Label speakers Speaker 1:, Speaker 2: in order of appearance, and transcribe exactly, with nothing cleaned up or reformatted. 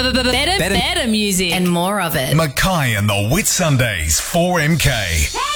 Speaker 1: better, better music.
Speaker 2: And more of it.
Speaker 3: Mackay and the Whitsundays, four M K.